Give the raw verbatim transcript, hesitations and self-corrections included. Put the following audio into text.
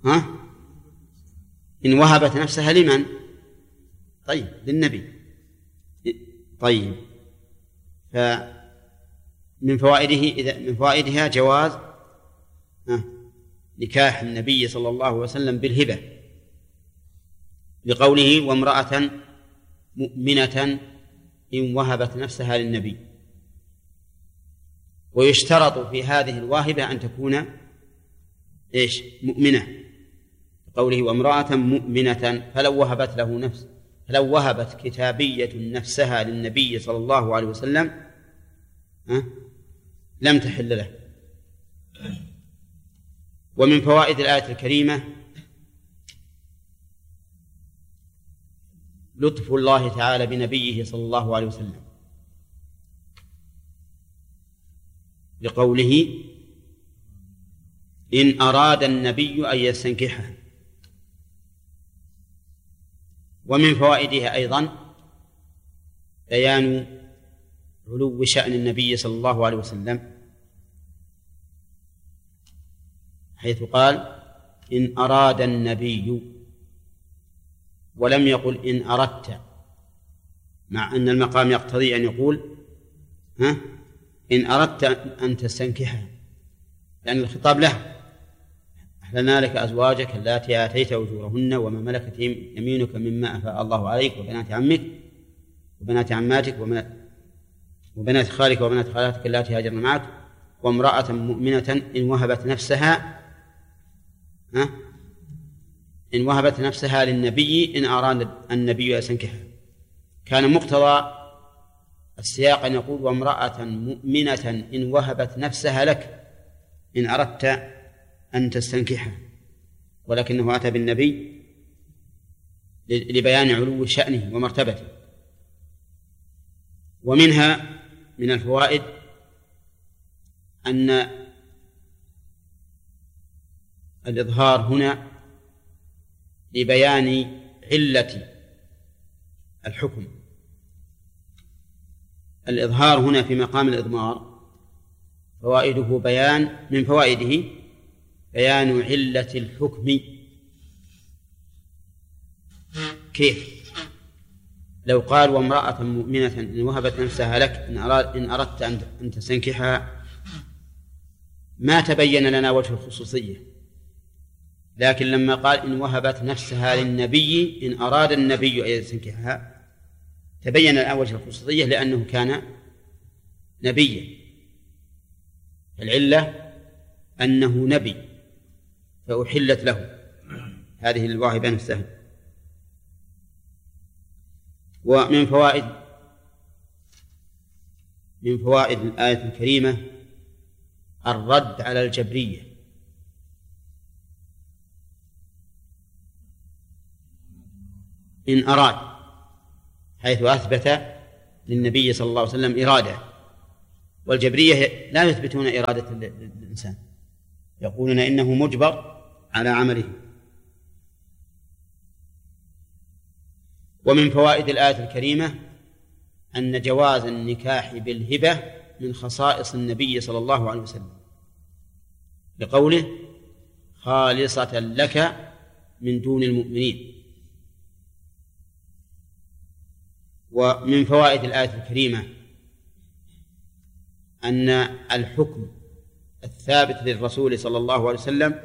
ها؟ إن وهبت نفسها لمن؟ طيب للنبي. طيب، فمن فوائده إذا من فوائدها جواز نكاح النبي صلى الله عليه وسلم بالهبة، لقوله وامرأة مؤمنة إن وهبت نفسها للنبي. ويشترط في هذه الواهبة أن تكون إيش؟ مؤمنة، قوله وامرأة مؤمنة، فلو وهبت له نفس فلو وهبت كتابية نفسها للنبي صلى الله عليه وسلم أه؟ لم تحل له. ومن فوائد الآية الكريمة لطف الله تعالى بنبيه صلى الله عليه وسلم، لقوله إن أراد النبي أن يستنكحها. ومن فوائدها أيضا بيان علو شأن النبي صلى الله عليه وسلم، حيث قال إن أراد النبي، ولم يقل إن أردت، مع أن المقام يقتضي أن يقول ها إن أردت أن تستنكحها، لأن الخطاب له. أحللنا لك أزواجك اللاتي آتيت أجورهن وما ملكت يمينك مما أفاء الله عليك وبنات عمك وبنات عماتك وبنات خالك وبنات خالاتك اللاتي هاجرن معك وامرأة مؤمنة إن وهبت نفسها ها إن وهبت نفسها للنبي إن أراد النبي يستنكحها. كان مقتضى السياق أن يقول وامرأة مؤمنة إن وهبت نفسها لك إن أردت أن تستنكحها، ولكنه أتى بالنبي لبيان علو شأنه ومرتبته. ومنها من الفوائد أن الإظهار هنا لبيان علة الحكم. الإظهار هنا في مقام الإضمار فوائده بيان من فوائده بيان علة الحكم. كيف؟ لو قال وامرأة مؤمنة إن وهبت نفسها لك إن, أراد إن أردت أن تستنكحها ما تبين لنا وجه الخصوصية، لكن لما قال إن وهبت نفسها للنبي إن أراد النبي أن يستنكحها تبين لنا وجه الخصوصية لأنه كان نبيا. العلة أنه نبي فأحلت له هذه الواهبة نفسها. ومن فوائد من فوائد الآية الكريمة الرد على الجبرية، إن أراد، حيث أثبت للنبي صلى الله عليه وسلم إرادة، والجبرية لا يثبتون إرادة الإنسان، يقولون إنه مجبر على عمله. ومن فوائد الآية الكريمة أن جواز النكاح بالهبة من خصائص النبي صلى الله عليه وسلم، لقوله خالصة لك من دون المؤمنين. ومن فوائد الآية الكريمة أن الحكم الثابت للرسول صلى الله عليه وسلم